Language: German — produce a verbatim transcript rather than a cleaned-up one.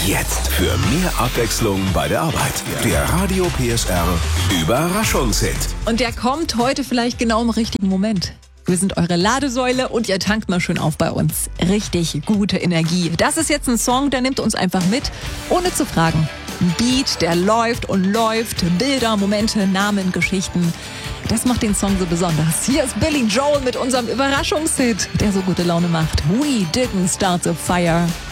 Jetzt für mehr Abwechslung bei der Arbeit. Der Radio P S R Überraschungshit. Und der kommt heute vielleicht genau im richtigen Moment. Wir sind eure Ladesäule und ihr tankt mal schön auf bei uns. Richtig gute Energie. Das ist jetzt ein Song, der nimmt uns einfach mit, ohne zu fragen. Ein Beat, der läuft und läuft. Bilder, Momente, Namen, Geschichten. Das macht den Song so besonders. Hier ist Billy Joel mit unserem Überraschungshit, der so gute Laune macht. We didn't start the fire.